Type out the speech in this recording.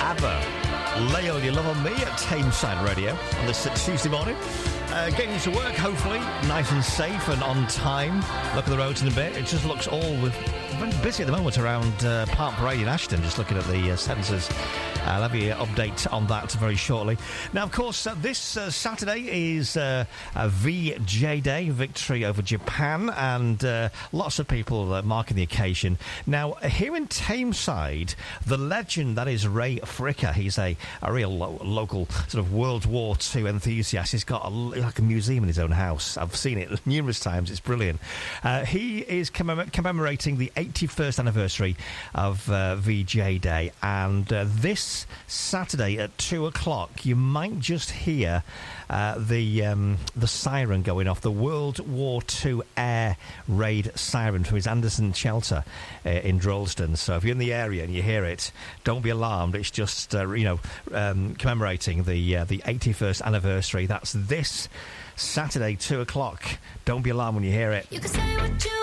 ABBA. Lay all your love on me at Tameside Radio on this Tuesday morning. Getting you to work, hopefully, nice and safe and on time. Look at the roads in a bit. It just looks very busy at the moment around Park Parade in Ashton, just looking at the sensors. I'll have you update on that very shortly. Now, of course, this Saturday is a VJ Day, victory over Japan, and lots of people marking the occasion. Now, here in Tameside, the legend that is Ray Fricker, he's a real local sort of World War II enthusiast. He's got like a museum in his own house. I've seen it numerous times. It's brilliant. He is commemorating the 81st anniversary of VJ Day, and this Saturday at 2 o'clock, you might just hear the siren going off, the World War II air raid siren from his Anderson shelter in Droylsden. So if you're in the area and you hear it, don't be alarmed. It's just commemorating the 81st anniversary. That's this Saturday, 2 o'clock. Don't be alarmed when you hear it. You can say what you